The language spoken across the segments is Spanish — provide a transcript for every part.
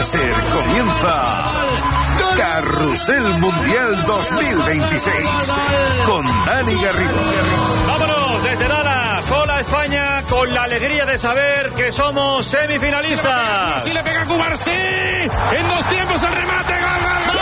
láser comienza Carrusel Mundial 2026 con Dani Garrido. Vámonos desde Dallas. Hola España, con la alegría de saber que somos semifinalistas. Si le pega a Cubarsí, en 2 tiempos el remate, gol.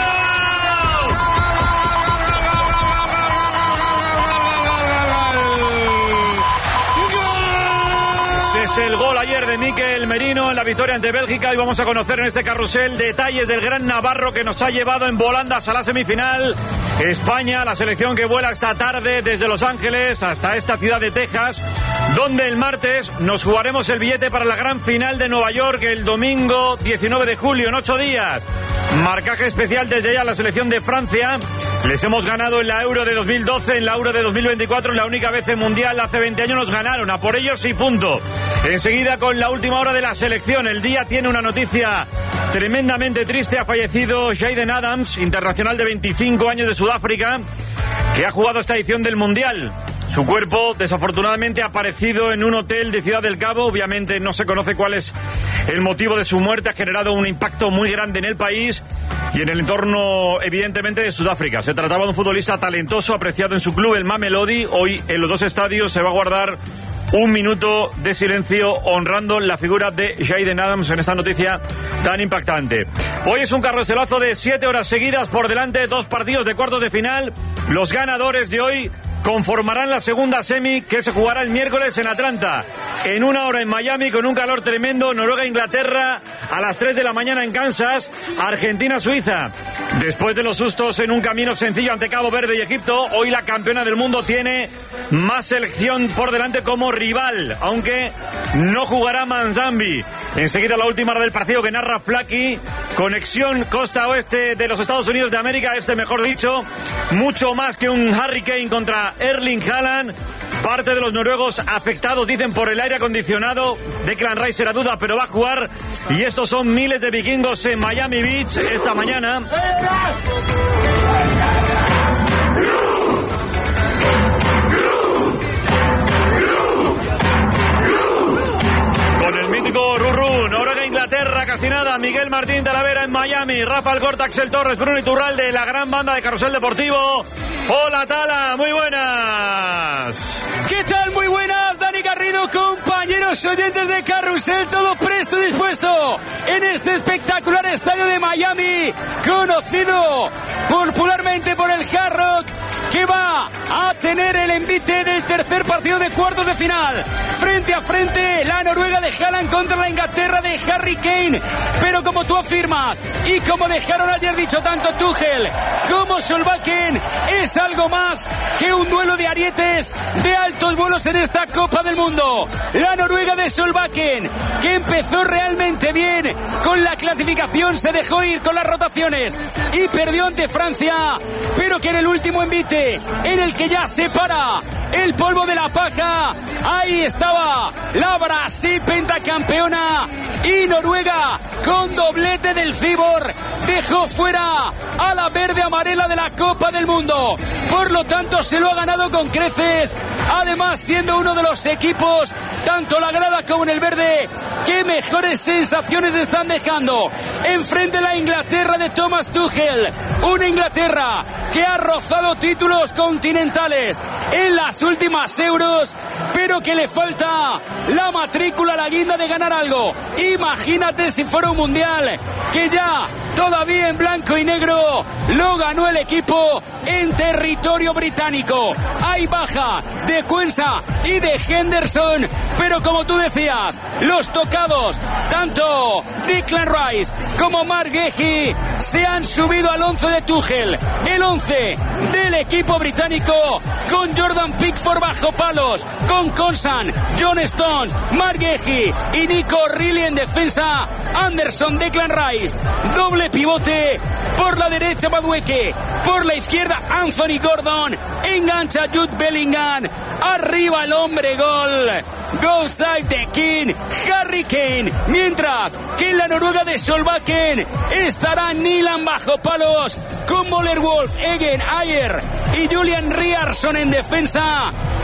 Es el gol ayer de Mikel Merino en la victoria ante Bélgica, y vamos a conocer en este carrusel detalles del gran navarro que nos ha llevado en volandas a la semifinal. España, la selección que vuela esta tarde desde Los Ángeles hasta esta ciudad de Texas, donde el martes nos jugaremos el billete para la gran final de Nueva York el domingo 19 de julio, en 8 días. Marcaje especial desde ya la selección de Francia. Les hemos ganado en la Euro de 2012, en la Euro de 2024, la única vez en Mundial. Hace 20 años nos ganaron, a por ellos y punto. Enseguida con la última hora de la selección. El día tiene una noticia tremendamente triste. Ha fallecido Jayden Adams, internacional de 25 años de Sudáfrica, que ha jugado esta edición del Mundial. Su cuerpo, desafortunadamente, ha aparecido en un hotel de Ciudad del Cabo. Obviamente no se conoce cuál es el motivo de su muerte. Ha generado un impacto muy grande en el país y en el entorno, evidentemente, de Sudáfrica. Se trataba de un futbolista talentoso, apreciado en su club, el Mamelodi. Hoy, en los 2 estadios, se va a guardar un minuto de silencio honrando la figura de Jayden Adams en esta noticia tan impactante. Hoy es un carruselazo de 7 horas seguidas por delante, 2 partidos de cuartos de final. Los ganadores de hoy conformarán la segunda semi, que se jugará el miércoles en Atlanta. En 1 hora en Miami, con un calor tremendo. Noruega-Inglaterra a las 3 de la mañana en Kansas. Argentina-Suiza. Después de los sustos en un camino sencillo ante Cabo Verde y Egipto, hoy la campeona del mundo tiene más selección por delante como rival, aunque no jugará Manzambi. Enseguida la última hora del partido que narra Flaky. Conexión costa oeste de los Estados Unidos de América, mejor dicho, mucho más que un Harry Kane contra Erling Haaland. Parte de los noruegos afectados, dicen, por el aire acondicionado. Declan Rice era duda, pero va a jugar. Y estos son miles de vikingos en Miami Beach esta mañana. Con el mítico Rurrú. Noruega-Inglaterra, casi nada. Miguel Martín Talavera en Miami. Rafa Alcorta, Axel Torres, Bruno Iturralde, la gran banda de Carrusel Deportivo. Hola, Tala, muy buenas. ¿Qué tal? Muy buenas, Dani Garrido, compañeros oyentes de Carrusel, todo presto y dispuesto en este espectacular estadio de Miami, conocido popularmente por el Hard Rock, que va a tener el envite del tercer partido de cuartos de final. Frente a frente, la Noruega de Haaland contra la Inglaterra de Harry Kane. Pero como tú afirmas, y como dejaron ayer dicho tanto Tuchel como Solbakken, es algo más que un duelo de arietes de altos vuelos en esta Copa del Mundo. La Noruega de Solbakken, que empezó realmente bien con la clasificación, se dejó ir con las rotaciones y perdió ante Francia, pero que en el último envite, en el que ya se para el polvo de la paja, ahí estaba la Brasil pentacampeona, y Noruega, con doblete del Cibor, dejó fuera a la verde amarela de la Copa del Mundo. Por lo tanto, se lo ha ganado con creces, además siendo uno de los equipos, tanto la grada como en el verde, que mejores sensaciones están dejando. Enfrente la Inglaterra de Thomas Tuchel, una Inglaterra que ha rozado títulos continentales en las últimas Euros, pero que le falta la matrícula, la guinda de ganar algo. Imagínate si fuera un mundial, que ya todavía en blanco y negro lo ganó el equipo en territorio británico. Hay baja de Quensa y de Henderson, pero como tú decías, los tocados, tanto Declan Rice como Marc Guehi, se han subido al 11 de Tuchel, el 11 del equipo británico, con Jordan Pickford bajo palos, con Consan, John Stone, Marc Guehi y Nico Riley en defensa. Anderson, Declan Rice, doble pivote, por la derecha Madueke, por la izquierda Anthony Gordon, engancha Jude Bellingham, arriba el hombre gol, goal side de King, Harry Kane, mientras que en la Noruega de Solbakken estará Nilan bajo palos, con Moller Wolf, Egen, Ayer y Julian Riarsson en defensa,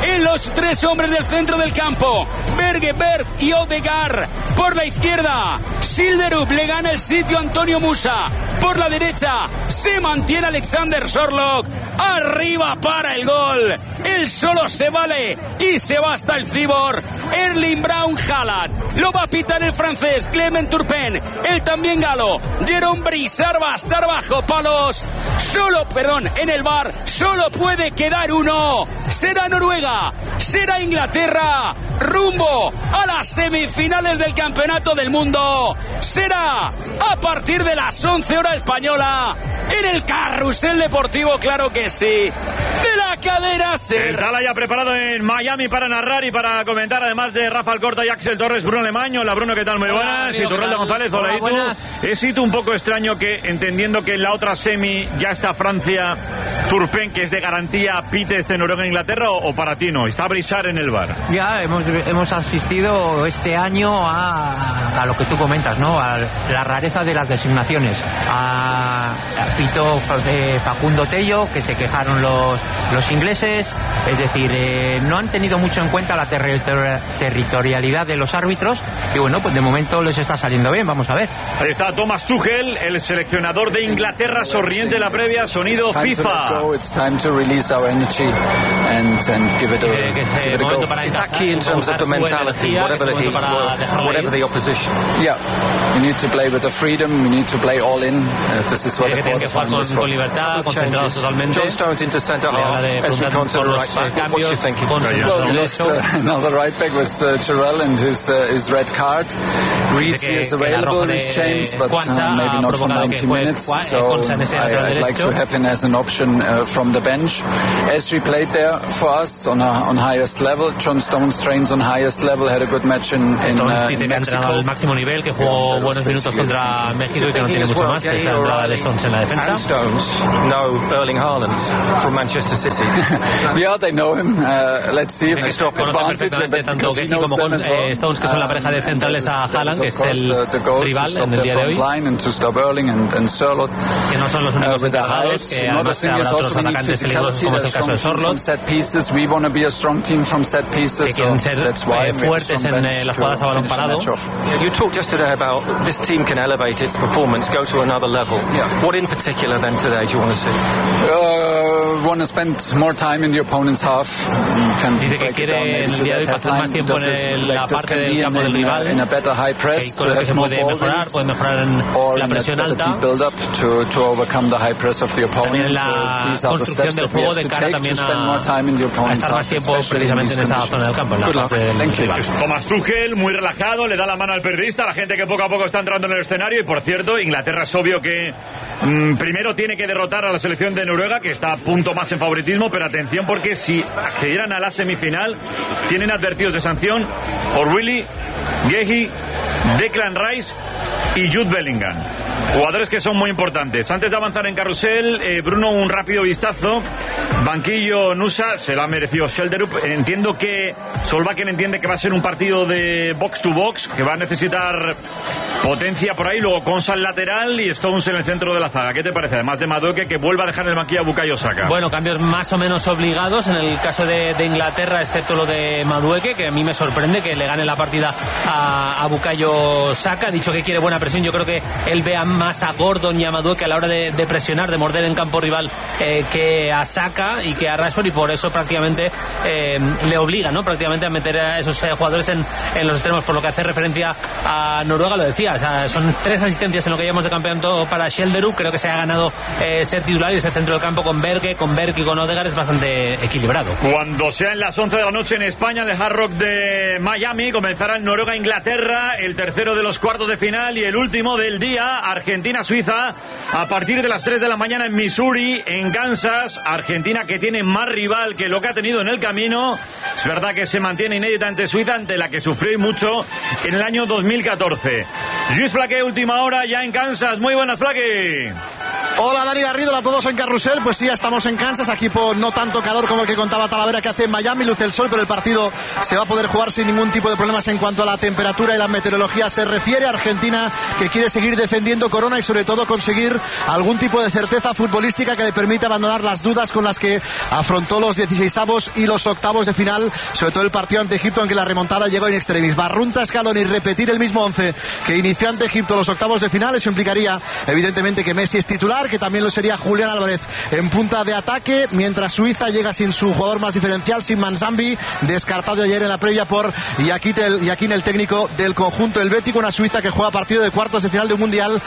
en los 3 hombres del centro del campo. Berge, Berg y Odegaard. Por la izquierda, Schilderup le gana el sitio a Antonio Musa. Por la derecha, se mantiene Alexander Sorloth. Arriba para el gol. Él solo se vale y se va hasta el cibor. Erling Braut Haaland. Lo va a pitar el francés Clement Turpin. El también galo Jérôme Brissard va a estar bajo palos. En el VAR solo puede quedar uno. Será Noruega, será Inglaterra. Rumbo a las semifinales del Campeonato del Mundo. Será a partir de las 11 horas española en el Carrusel Deportivo, claro que sí, de la cadena SER. El Tala ya preparado en Miami para narrar y para comentar, además de Rafa Alcorta y Axel Torres, Bruno Alemán. Hola Bruno, ¿qué tal? Muy buenas. Y Turraldo González, hola. ¿Y tú? ¿Es un poco extraño que, entendiendo que en la otra semi ya está Francia, Turpin, que es de garantía, pite Noruega-Inglaterra, o para ti no? ¿Está Brissard en el VAR? Ya hemos asistido este año a lo que tú comentas, ¿no? A la rareza de las designaciones. Pitó Facundo Tello, que se quejaron los ingleses. Es decir, no han tenido mucho en cuenta la territorialidad de los árbitros. Y bueno, pues de momento les está saliendo bien, vamos a ver. Ahí está Thomas Tuchel, el seleccionador de Inglaterra, sonriente en la previa, sonido FIFA. It's time to release our energy and give it a go. Is that key in terms of the mentality, whatever the opposition? Yeah, we need to play with the freedom, we need to play all in. This is what the quarterfinal is for. John Stones into centre half, Esri Konsa right back. What do you think? Well, lost another right back with Jarrell and his red card. Reece is available, Reece James, but maybe not for 90 minutes. So I'd like to have him as an option from the bench. Esri played there for us on highest level. John Stones trains on highest level, had a good match in Mexico. Al máximo nivel, que jugó buenos minutos contra México y que no tiene mucho más. Esa entrada de Stones en la defensa. And Stones know Erling Haaland from Manchester City. Yeah, they know him. Let's see if they stop advantage. Tanto Geji como con Stones, que son la pareja de centrales a Haaland, que es el rival en el día de hoy. Que no son los únicos encargados, que además habrá otros atacantes peligrosos, como es el caso de Sorloth, que quieren ser fuertes en las jugadas a balón parado. You talked yesterday about this team can elevate its performance, go to another level. What in particular then today do you want to see? Want to spend more time in the opponent's half. Dice que quiere en el día de hoy pasar más tiempo en la parte del campo del rival, que hay cosas que se puede mejorar en la presión alta, también en la construcción del juego de cara también a estar más tiempo precisamente en esa zona del campo, en la parte del rival. Thomas Tuchel, muy relajado, le da la mano al periodista, la gente que poco a poco está entrando en el escenario. Y por cierto, Inglaterra es obvio que primero tiene que derrotar a la selección de Noruega, que está a punto más en favoritismo, pero atención, porque si accedieran a la semifinal tienen advertidos de sanción O'Reilly, Gehi, Declan Rice y Jude Bellingham, jugadores que son muy importantes. Antes de avanzar en carrusel, Bruno, un rápido vistazo. Banquillo Nusa, se lo ha merecido Schilderup. Entiendo que Solbakken entiende que va a ser un partido de box to box, que va a necesitar potencia por ahí, luego Konsa al lateral y Stones en el centro de la zaga. ¿Qué te parece? Además de Madueke, que vuelva a dejar en el banquillo a Bukayo Saka. Bueno, cambios más o menos obligados en el caso de Inglaterra, excepto lo de Madueke, que a mí me sorprende que le gane la partida a Bukayo Saka. Ha dicho que quiere buena presión. Yo creo que él vea más a Gordon y a Madueke a la hora de presionar, de morder en campo rival, que a Saka y que a Rashford, y por eso prácticamente le obliga, ¿no? Prácticamente a meter a esos jugadores en los extremos. Por lo que hace referencia a Noruega, lo decía, o sea, son 3 asistencias en lo que llevamos de campeonato para Schilderup. Creo que se ha ganado ser titular, y ese centro del campo con Berg y con Odegaard es bastante equilibrado. Cuando sean las 11 de la noche en España, en el Hard Rock de Miami, comenzará el Noruega-Inglaterra, el tercero de los cuartos de final y el último del día, Argentina-Suiza, a partir de las 3 de la mañana en Missouri, en Kansas. Argentina, que tiene más rival que lo que ha tenido en el camino. Es verdad que se mantiene inédita ante Suiza, ante la que sufrió y mucho en el año 2014. Lluís Flaque, última hora ya en Kansas. Muy buenas, Flaque. Hola Dani Garrido, hola a todos en Carrusel. Pues sí, ya estamos en Kansas, equipo no tanto calor como el que contaba Talavera que hace en Miami, luce el sol, pero el partido se va a poder jugar sin ningún tipo de problemas en cuanto a la temperatura y la meteorología se refiere. Argentina que quiere seguir defendiendo corona y sobre todo conseguir algún tipo de certeza futbolística que le permita abandonar las dudas con las que afrontó los 16avos y los octavos de final, sobre todo el partido ante Egipto en que la remontada llegó in extremis. Barrunta, Scaloni, repetir el mismo 11 que inició ante Egipto los octavos de final, eso implicaría evidentemente que Messi es titular, que también lo sería Julián Álvarez en punta de ataque, mientras Suiza llega sin su jugador más diferencial, sin Manzambi, descartado ayer en la previa por Yaquín, el técnico del conjunto helvético. Una Suiza que juega partido de cuartos de final de un mundial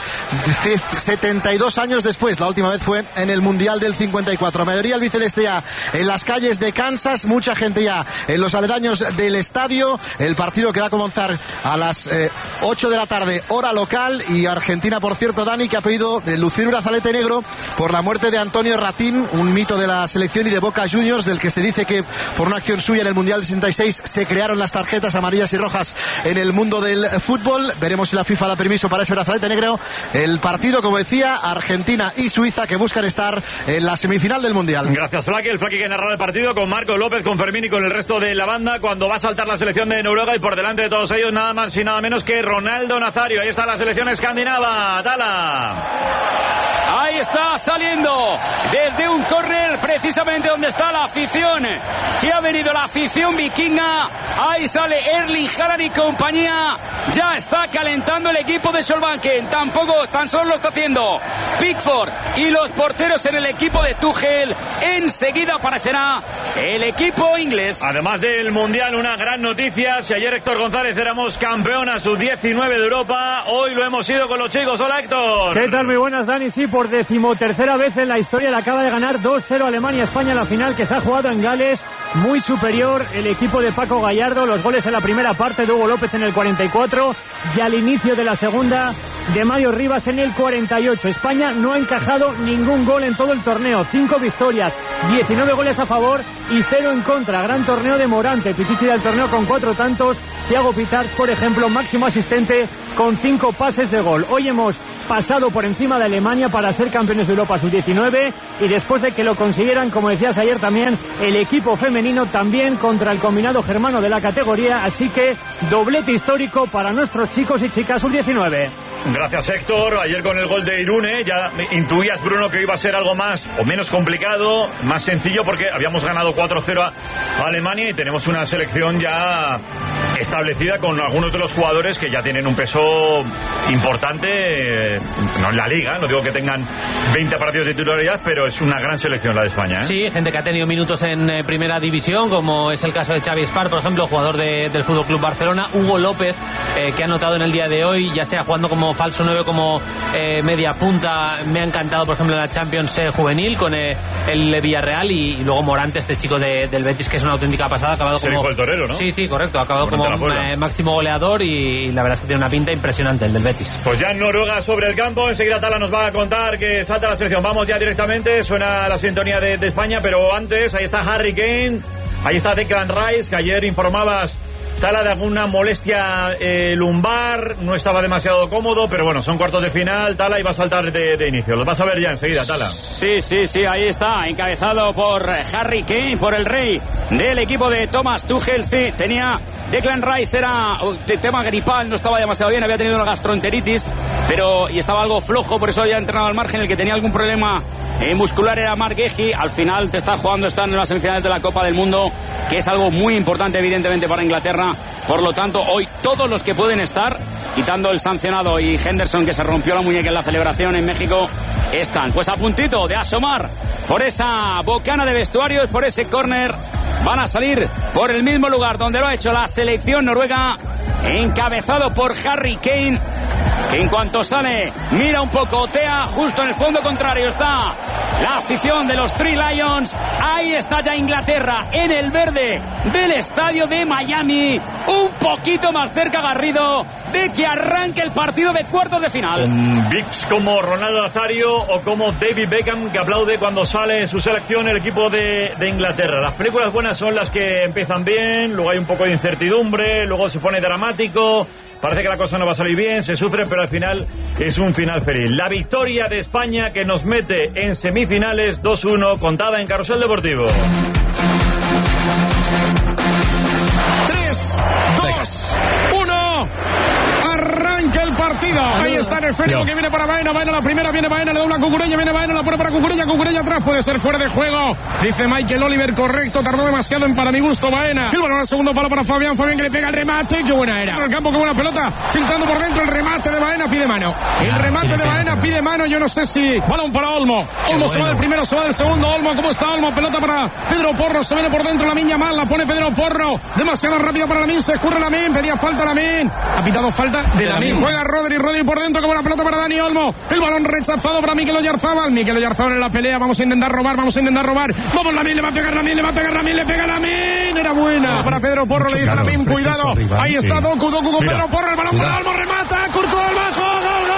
72 años después, la última vez fue en el mundial del 54. Mayoría albiceleste ya en las calles de Kansas, mucha gente ya en los aledaños del estadio. El partido que va a comenzar a las 8 de la tarde, hora local, y Argentina, por cierto, Dani, que ha pedido lucir un brazalete negro por la muerte de Antonio Ratín, un mito de la selección y de Boca Juniors, del que se dice que por una acción suya en el Mundial 66 se crearon las tarjetas amarillas y rojas en el mundo del fútbol. Veremos si la FIFA da permiso para ese brazalete negro. El partido, como decía, Argentina y Suiza, que buscan estar en la semifinal del Mundial. Gracias, Flaque. El Flaque que narra el partido con Marco López, con Fermín y con el resto de la banda, cuando va a saltar la selección de Noruega, y por delante de todos ellos nada más y nada menos que Ronaldo Nazario. Ahí está la selección escandinava. Tala. Ahí está saliendo desde un córner, precisamente donde está la afición, que ha venido la afición vikinga. Ahí sale Erling Haaland y compañía. Ya está calentando el equipo de Solbakken. Tan solo lo está haciendo Pickford y los porteros en el equipo de Tuchel. Enseguida aparecerá el equipo inglés. Además del Mundial, una gran noticia. Si ayer Héctor González éramos campeona sub-19 de Europa, hoy lo hemos sido con los chicos. Hola, Héctor. ¿Qué tal? Muy buenas, Dani. Sí, por 13ª vez en la historia le acaba de ganar 2-0 Alemania-España en la final que se ha jugado en Gales. Muy superior el equipo de Paco Gallardo. Los goles en la primera parte de Hugo López en el 44 y al inicio de la segunda de Mario Rivas en el 48. España no ha encajado ningún gol en todo el torneo. 5 victorias, 19 goles a favor y 0 en contra. Gran torneo de Morante, Pichichi del torneo con 4 tantos. Thiago Pitart, por ejemplo, máximo asistente con 5 pases de gol. Hoy hemos pasado por encima de Alemania para ser campeones de Europa sub-19 y después de que lo consiguieran, como decías ayer también, el equipo femenino también contra el combinado germano de la categoría, así que doblete histórico para nuestros chicos y chicas sub-19. Gracias, Héctor. Ayer con el gol de Irune ya intuías, Bruno, que iba a ser algo más o menos complicado, más sencillo, porque habíamos ganado 4-0 a Alemania y tenemos una selección ya establecida con algunos de los jugadores que ya tienen un peso importante, no en la liga, no digo que tengan 20 partidos de titularidad, pero es una gran selección la de España, ¿eh? Sí, gente que ha tenido minutos en primera división, como es el caso de Xavi Espar, por ejemplo, jugador del FC Barcelona. Hugo López, que ha anotado en el día de hoy, ya sea jugando como falso 9, como media punta. Me ha encantado, por ejemplo, en la Champions juvenil con el Villarreal, y luego Morante, este chico del Betis, que es una auténtica pasada. Ha acabado como el torero, ¿no? Sí, correcto, ha acabado como máximo goleador, y la verdad es que tiene una pinta impresionante el del Betis. Pues ya en Noruega sobre el campo, enseguida Tala nos va a contar que salta la selección. Vamos ya directamente, suena la sintonía de España, pero antes, ahí está Harry Kane, ahí está Declan Rice, que ayer informabas, Tala, de alguna molestia lumbar, no estaba demasiado cómodo, pero bueno, son cuartos de final, Tala, y va a saltar de inicio. Los vas a ver ya enseguida, Tala. Sí, ahí está, encabezado por Harry Kane, por el rey del equipo de Thomas Tuchel. Sí, tenía Declan Rice, era de tema gripal, no estaba demasiado bien, había tenido una gastroenteritis, y estaba algo flojo, por eso había entrenado al margen. El que tenía algún problema muscular era Marc Guehi. Al final te está jugando, están en las semifinales de la Copa del Mundo, que es algo muy importante evidentemente para Inglaterra. Por lo tanto, hoy todos los que pueden estar, quitando el sancionado y Henderson, que se rompió la muñeca en la celebración en México, están pues a puntito de asomar por esa bocana de vestuarios, por ese córner. Van a salir por el mismo lugar donde lo ha hecho la selección noruega, encabezado por Harry Kane, que en cuanto sale mira un poco, otea. Justo en el fondo contrario está la afición de los Three Lions. Ahí está ya Inglaterra en el verde del estadio de Miami, un poquito más cerca, Garrido, de que arranque el partido de cuartos de final. Con bigs como Ronaldo Nazario o como David Beckham, que aplaude cuando sale su selección el equipo de Inglaterra. Las películas buenas son las que empiezan bien, luego hay un poco de incertidumbre, luego se pone dramático, Parece que la cosa no va a salir bien, se sufre, pero al final es un final feliz. La victoria de España que nos mete en semifinales 2-1, contada en Carrusel Deportivo. 3, 2, 1. Arranca el partido. Ahí está el esférico que viene para Baena. Baena la primera, viene Baena, le dobla a Cucurella, viene Baena, la pone para Cucurella, Cucurella atrás, puede ser fuera de juego. Dice Michael Oliver, correcto, tardó demasiado para mi gusto Baena. El balón al segundo palo para Fabián, Fabián que le pega el remate, qué buena era. En el campo, qué buena pelota, filtrando por dentro, el remate de Baena pide mano. El remate de Baena pide mano, yo no sé si... Balón para Olmo. Olmo se va del primero, se va del segundo. Olmo, ¿cómo está Olmo? Pelota para Pedro Porro, se viene por dentro Lamine Yamal, la pone Pedro Porro. Demasiado rápida para Lamine, se escurre Lamine, pedía falta Lamine. Ha pitado falta de Lamine. Juega Rodri por dentro, como la pelota para Dani Olmo. El balón rechazado para Mikel Oyarzabal. Mikel Oyarzabal en la pelea, vamos a intentar robar. Vamos Lamine, le va a pegar Lamine, le pega Lamine. Era buena para Pedro Porro, le dice Lamine, cuidado. Ahí está Doku con Pedro Porro, el balón para Olmo, remata, Courtois al bajo,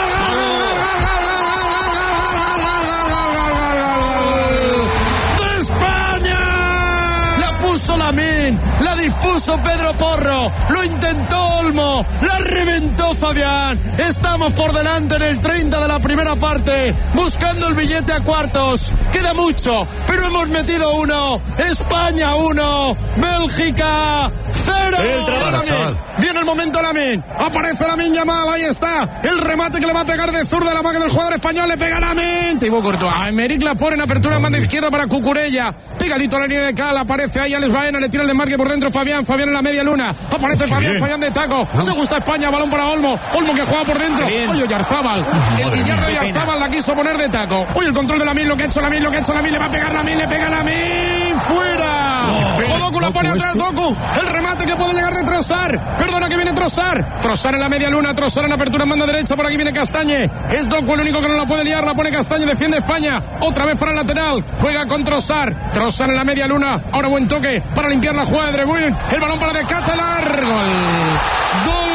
Lamine, la dispuso Pedro Porro, lo intentó Olmo, la reventó Fabián. Estamos por delante en el 30 de la primera parte, buscando el billete a cuartos. Queda mucho, pero hemos metido 1. España 1, Bélgica 0. Viene el momento Lamine, aparece Lamine Yamal, ahí está. El remate que le va a pegar de zurda a la mano del jugador español, le pega Lamine. Thibaut Courtois, Aymeric Laporte en apertura en banda izquierda para Cucurella. Pegadito a la línea de Cal, aparece ahí Alex Baena, le tira el desmarque por dentro Fabián en la media luna, aparece Fabián de taco, se gusta España, balón para Olmo que juega por dentro, oye Oyarzabal, el billar de Oyarzabal la quiso poner de taco, oye el control de Lamine, lo que ha hecho Lamine, le va a pegar Lamine, le pega Lamine, fuera, Doku la pone atrás, Doku, el remate que puede llegar de Trossard, perdona que viene Trossard en la media luna, Trossard en apertura en banda derecha, por aquí viene Castañe, es Doku el único que no la puede liar, la pone Castañe, defiende España, otra vez para el lateral, juega con Trossard en la media luna, ahora buen toque para limpiar la jugada de De Bruyne, el balón para De Ketelaere, gol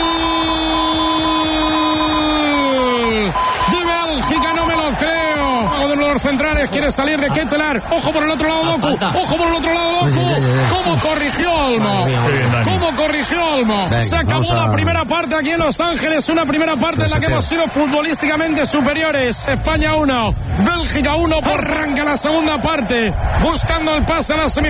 de Bélgica, no me lo creo. Uno de los centrales quiere salir De Ketelaere, ojo por el otro lado Doku, cómo corrigió Olmo, se acabó la primera parte aquí en Los Ángeles, una primera parte en la que hemos sido futbolísticamente superiores. España 1, Bélgica 1, arranca la segunda parte buscando el pase a la semifinal.